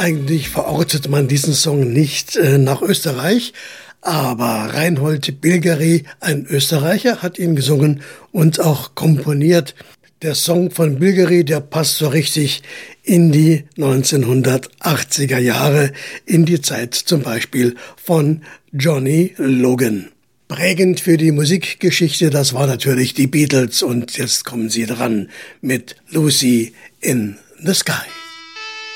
Eigentlich verortet man diesen Song nicht nach Österreich, aber Reinhold Bilgeri, ein Österreicher, hat ihn gesungen und auch komponiert. Der Song von Bilgeri, der passt so richtig in die 1980er Jahre, in die Zeit zum Beispiel von Johnny Logan. Prägend für die Musikgeschichte, das war natürlich die Beatles und jetzt kommen sie dran mit Lucy in the Sky.